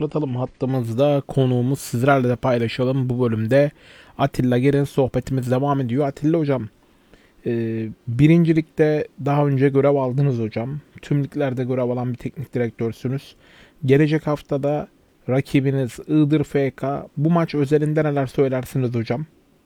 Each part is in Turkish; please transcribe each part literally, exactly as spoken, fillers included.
hatırlatalım, hattımızda konuğumuz, sizlerle de paylaşalım. Bu bölümde Atilla Ger'in sohbetimiz devam ediyor. Atilla hocam, e, birincilikte daha önce görev aldınız hocam. Tüm liglerde görev alan bir teknik direktörsünüz. Gelecek haftada rakibiniz Iğdır F K. Bu maç özelinde neler söylersiniz hocam?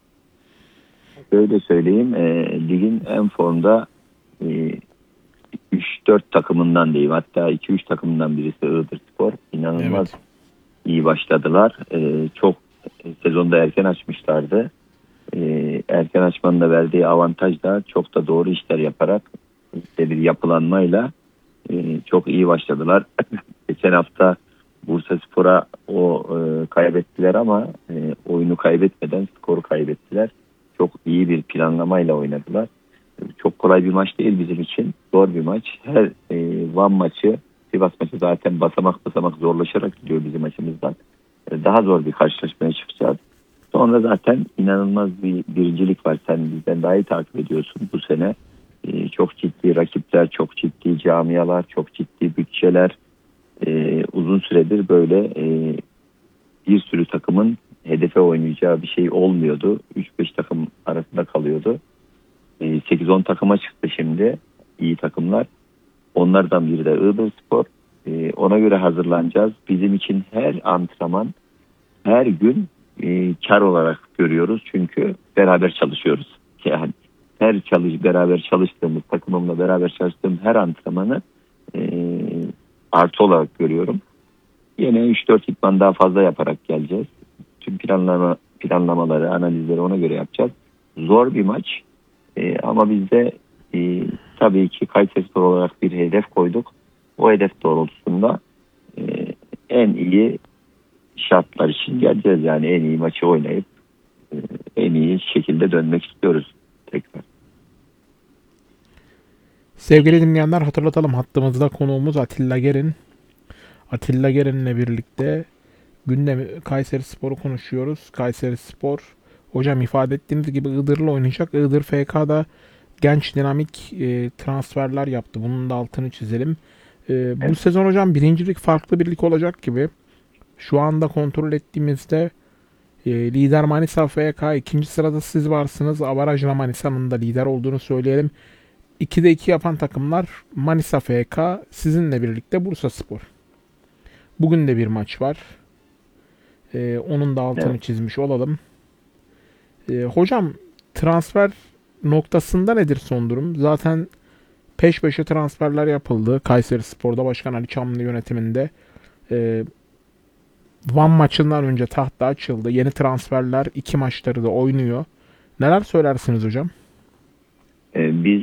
Böyle söyleyeyim, e, ligin en formda e, üç dört takımından diyeyim. Hatta iki üç takımından birisi Iğdır Spor. İnanılmaz Evet. iyi başladılar. E, çok e, sezonda erken açmışlardı. E, erken açmanın da verdiği avantaj da çok da doğru işler yaparak işte bir yapılanmayla e, çok iyi başladılar. Geçen hafta Bursaspor'a o e, kaybettiler ama e, oyunu kaybetmeden skoru kaybettiler. Çok iyi bir planlamayla oynadılar. Çok kolay bir maç değil bizim için. Zor bir maç. Her e, Van maçı, Sivas maçı zaten basamak basamak zorlaşarak gidiyor bizim maçımızdan. E, daha zor bir karşılaşmaya çıkacağız. Sonra zaten inanılmaz bir birincilik var. Sen bizden daha iyi takip ediyorsun bu sene. E, çok ciddi rakipler, çok ciddi camialar, çok ciddi bütçeler. E, uzun süredir böyle e, bir sürü takımın hedefe oynayacağı bir şey olmuyordu. üç beş takım arasında kalıyordu. E, sekiz on takıma çıktı şimdi iyi takımlar. Onlardan biri de Iğdır Spor. E, ona göre hazırlanacağız. Bizim için her antrenman, her gün e, kar olarak görüyoruz. Çünkü beraber çalışıyoruz. Yani her çalış beraber çalıştığımız, takımımla beraber çalıştığım her antrenmanı e, artı olarak görüyorum. Yine üç dört idman daha fazla yaparak geleceğiz. Tüm planlama planlamaları, analizleri ona göre yapacağız. Zor bir maç. Ee, ama biz de e, tabii ki Kayserispor olarak bir hedef koyduk. O hedef doğrultusunda e, en iyi şartlar için geleceğiz. Yani en iyi maçı oynayıp e, en iyi şekilde dönmek istiyoruz tekrar. Sevgili dinleyenler, hatırlatalım, hattımızda konuğumuz Atilla Ger'in. Atilla Gerin'le birlikte gündemi Kayserispor'u konuşuyoruz. Kayserispor, hocam ifade ettiğiniz gibi Iğdır'la oynayacak. Iğdır F K'da genç dinamik e, transferler yaptı. Bunun da altını çizelim. E, bu Evet. sezon hocam birincilik farklı bir lig olacak gibi. Şu anda kontrol ettiğimizde e, lider Manisa F K, ikinci sırada siz varsınız. Avarajla Manisa'nın da lider olduğunu söyleyelim. ikide iki yapan takımlar Manisa F K, sizinle birlikte Bursaspor. Bugün de bir maç var. Ee, onun da altını Evet. çizmiş olalım. Ee, hocam, transfer noktasında nedir son durum? Zaten peş peşe transferler yapıldı. Kayserispor'da Başkan Ali Çamlı yönetiminde. Ee, Van maçından önce tahta açıldı. Yeni transferler iki maçları da oynuyor. Neler söylersiniz hocam? E, biz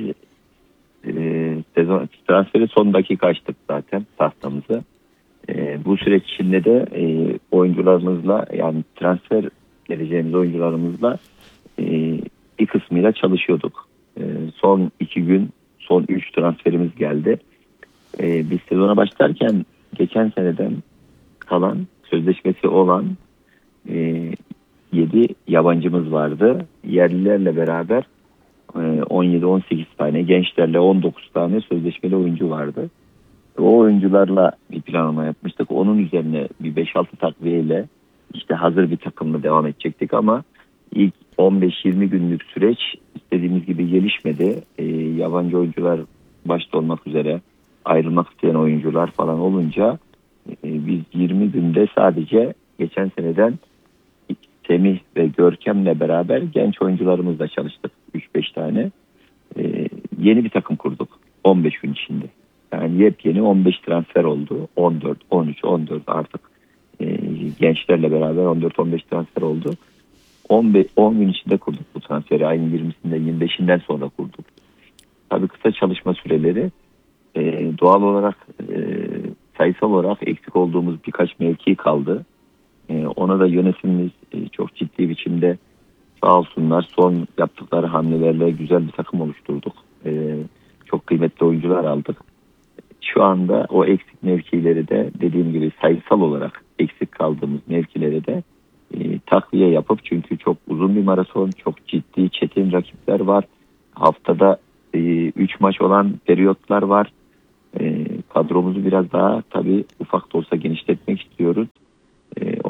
e, sezon transferi son dakika açtık zaten tahtamızı. E, bu süreç içinde de e, oyuncularımızla, yani transfer geleceğimiz oyuncularımızla e, bir kısmıyla çalışıyorduk. E, son iki gün son üç transferimiz geldi. E, biz sezona başlarken geçen seneden kalan, sözleşmesi olan e, yedi yabancımız vardı. Yerlilerle beraber e, on yedi on sekiz tane, gençlerle on dokuz tane sözleşmeli oyuncu vardı. O oyuncularla bir planlama yapmıştık. Onun üzerine bir beş altı takviyeyle işte hazır bir takımla devam edecektik ama ilk on beş yirmi günlük süreç istediğimiz gibi gelişmedi. E, yabancı oyuncular başta olmak üzere ayrılmak isteyen oyuncular falan olunca e, biz yirmi günde sadece geçen seneden Semih ve Görkem'le beraber genç oyuncularımızla çalıştık. üç beş tane. E, yeni bir takım kurduk on beş gün içinde. Yani yepyeni on beş transfer oldu. on dört, on üç, on dört artık e, gençlerle beraber on dört on beş transfer oldu. on beş, on gün içinde kurduk bu transferi. Ayın yirmisinden yirmi beşinden sonra kurduk. Tabii kısa çalışma süreleri e, doğal olarak e, sayısal olarak eksik olduğumuz birkaç mevki kaldı. E, ona da yönetimimiz e, çok ciddi biçimde sağ olsunlar son yaptıkları hamlelerle güzel bir takım oluşturduk. E, çok kıymetli oyuncular aldık. Şu anda o eksik mevkileri de dediğim gibi sayısal olarak eksik kaldığımız mevkileri de e, takviye yapıp, çünkü çok uzun bir maraton, çok ciddi çetin rakipler var. Haftada üç maç olan periyotlar var. E, kadromuzu biraz daha tabii ufak da olsa genişletmek istiyoruz.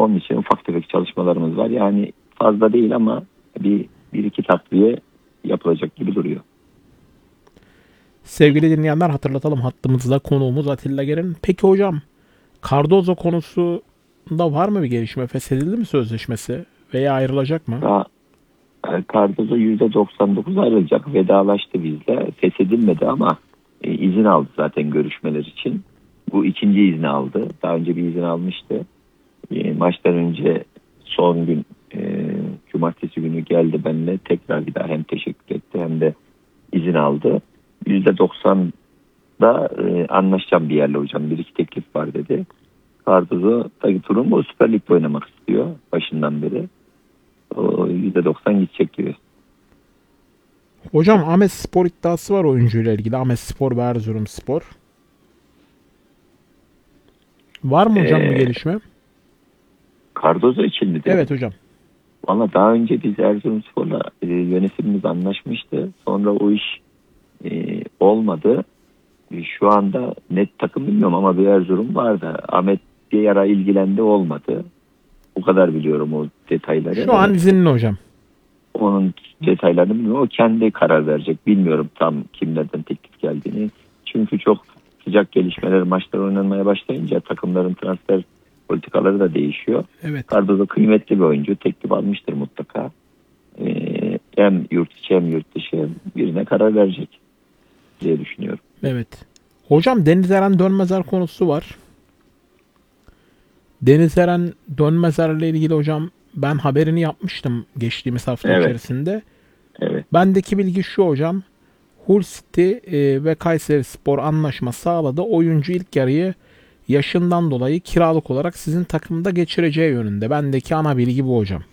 onun için ufak tefek çalışmalarımız var. Yani fazla değil ama bir, bir iki takviye yapılacak gibi duruyor. Sevgili dinleyenler, hatırlatalım, hattımızda konuğumuz Atilla Geren. Peki hocam, Cardozo konusunda var mı bir gelişme? Feshedildi mi sözleşmesi veya ayrılacak mı? Daha e, Cardozo yüzde doksan dokuz ayrılacak. Vedalaştı bizle. Feshedilmedi ama e, izin aldı zaten görüşmeler için. Bu ikinci izni aldı. Daha önce bir izin almıştı. E, maçtan önce son gün e, cumartesi günü geldi benimle. Tekrar bir daha hem teşekkür etti hem de izin aldı. yüzde doksan'da e, anlaşacağım bir yerle hocam. Bir iki teklif var dedi. Cardozo tabii durum bu. Süper Lig'de oynamak istiyor başından beri. O yüzde doksan gidecek gibi. Hocam, Ahmet Spor iddiası var oyuncuyla ilgili. Ahmet Spor ve Erzurumspor. Var mı hocam bir Ee, gelişme? Cardozo için mi dedi? Evet hocam. Valla daha önce biz Erzurumspor'la e, yönetimimiz anlaşmıştı. Sonra o iş e, olmadı. E, şu anda net takım bilmiyorum ama bir Erzurum vardı. Ahmet bir ara ilgilendi, olmadı. O kadar biliyorum o detayları. Şu an izinli hocam. Onun detaylarını bilmiyorum. O kendi karar verecek. Bilmiyorum tam kimlerden teklif geldiğini. Çünkü çok sıcak gelişmeler, maçlar oynanmaya başlayınca takımların transfer politikaları da değişiyor. Evet. Cardozo kıymetli bir oyuncu. Teklif almıştır mutlaka. Ee, hem yurt içi hem yurt dışı birine karar verecek diye düşünüyorum. Evet. Hocam, Deniz Eren Dönmezer konusu var. Deniz Eren Dönmezer'le ilgili hocam ben haberini yapmıştım geçtiğimiz hafta Evet. içerisinde. Evet. Bendeki bilgi şu hocam. Hull City e, ve Kayserispor anlaşma sağladı. Oyuncu ilk yarıyı yaşından dolayı kiralık olarak sizin takımda geçireceği yönünde. Bendeki ana bilgi bu hocam.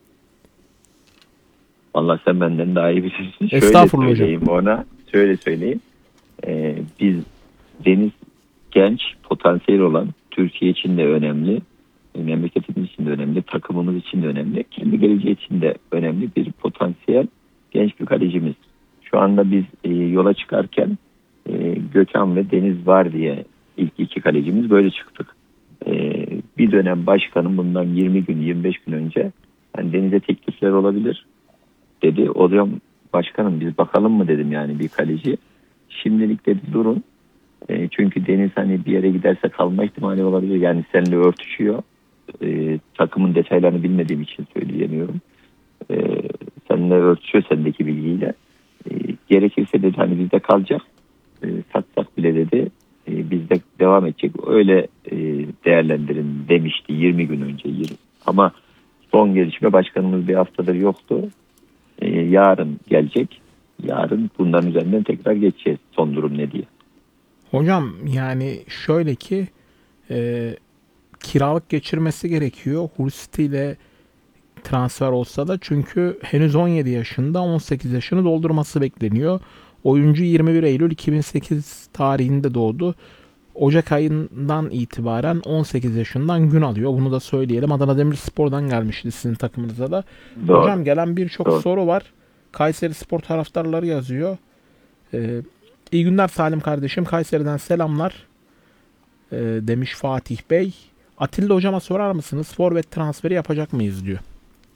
Vallahi sen benden daha iyi bilirsin. Şöyle Estağfurullah hocam. söyleyeyim ona. Şöyle söyleyeyim. Ee, biz Deniz genç, potansiyel olan, Türkiye için de önemli, memleketimiz için de önemli, takımımız için de önemli, kendi geleceği için de önemli bir potansiyel genç bir kalecimiz. Şu anda biz e, yola çıkarken e, Gökhan ve Deniz var diye ilk iki kalecimiz böyle çıktık. E, bir dönem başkanım bundan yirmi gün, yirmi beş gün önce hani Deniz'e teklifler olabilir dedi. O zaman başkanım biz bakalım mı dedim, yani bir kaleci. Şimdilik dedi durun. E, çünkü Deniz hani bir yere giderse kalma ihtimali olabilir. Yani seninle örtüşüyor. E, takımın detaylarını bilmediğim için söyleyemiyorum. E, seninle örtüşüyor sendeki bilgiyle. E, gerekirse dedi hani bizde kalacak. E, satsak bile dedi. E, bizde devam edecek. Öyle e, değerlendirin demişti yirmi gün önce. yirmi. Ama son gelişme başkanımız bir haftadır yoktu. E, yarın gelecek. Yarın bunların üzerinden tekrar geçeceğiz. Son durum ne diye. Hocam yani şöyle ki e, kiralık geçirmesi gerekiyor. Hull City ile transfer olsa da, çünkü henüz on yedi yaşında, on sekiz yaşını doldurması bekleniyor. Oyuncu yirmi bir Eylül iki bin sekiz tarihinde doğdu. Ocak ayından itibaren on sekiz yaşından gün alıyor. Bunu da söyleyelim. Adana Demirspor'dan gelmişti sizin takımınıza da. Doğru. Hocam, gelen birçok Doğru. soru var. Kayserispor taraftarları yazıyor. Ee, iyi günler Salim kardeşim. Kayseri'den selamlar ee, demiş Fatih Bey. Atilla hocama sorar mısınız? Forvet transferi yapacak mıyız diyor.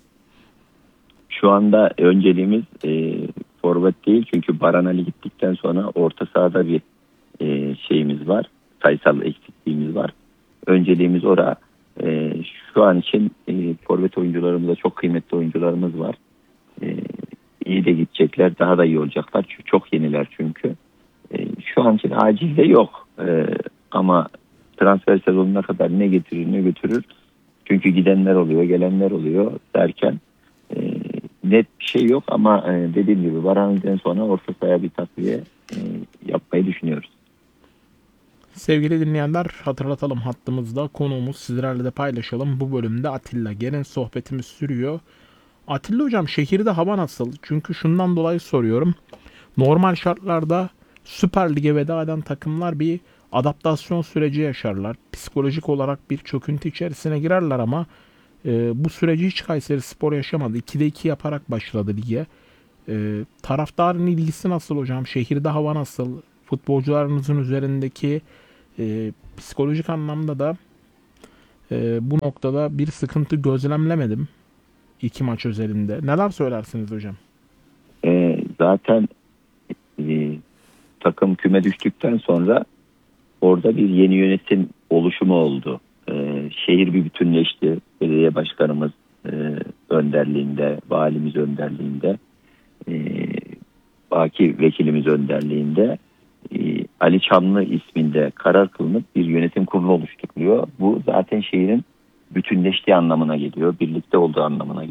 Şu anda önceliğimiz e, forvet değil, çünkü Baran Ali gittikten sonra orta sahada bir e, şeyimiz var. Sayısal eksikliğimiz var. Önceliğimiz orada. E, şu an için e, forvet oyuncularımızda çok kıymetli oyuncularımız var. E, iyi de gidecekler, daha da iyi olacaklar. Çünkü çok yeniler çünkü. E, şu an için acilde yok. E, ama transfer sezonuna kadar ne getirir ne götürür. Çünkü gidenler oluyor, gelenler oluyor derken e, net bir şey yok ama e, dediğim gibi Varanlı'dan sonra orta sahaya bir takviye e, yapmayı düşünüyoruz. Sevgili dinleyenler, hatırlatalım, hattımızda konuğumuz, sizlerle de paylaşalım. Bu bölümde Atilla Geren sohbetimiz sürüyor. Atilla hocam, şehirde hava nasıl? Çünkü şundan dolayı soruyorum. Normal şartlarda Süper Lig'e veda eden takımlar bir adaptasyon süreci yaşarlar. Psikolojik olarak bir çöküntü içerisine girerler ama e, bu süreci hiç Kayserispor yaşamadı. ikide iki yaparak başladı lige. E, taraftarın ilgisi nasıl hocam? Şehirde hava nasıl? Futbolcularınızın üzerindeki e, psikolojik anlamda da Ee, bu noktada bir sıkıntı gözlemlemedim iki maç özelinde. Neler söylersiniz hocam? E, zaten e, takım küme düştükten sonra orada bir yeni yönetim oluşumu oldu. E, şehir bir bütünleşti. Belediye başkanımız e, önderliğinde, valimiz önderliğinde, e, Baki vekilimiz önderliğinde e, Ali Çamlı isminde karar kılınıp bir yönetim kurulu oluşturuluyor. Bu zaten şehrin bütünleştiği anlamına geliyor, birlikte olduğu anlamına geliyor.